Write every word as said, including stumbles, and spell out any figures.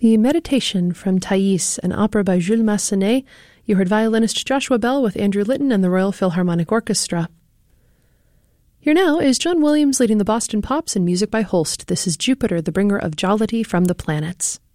The Meditation from Thais, an opera by Jules Massenet. You heard violinist Joshua Bell with Andrew Litton and the Royal Philharmonic Orchestra. Here now is John Williams leading the Boston Pops and music by Holst. This is Jupiter, the bringer of jollity from the planets.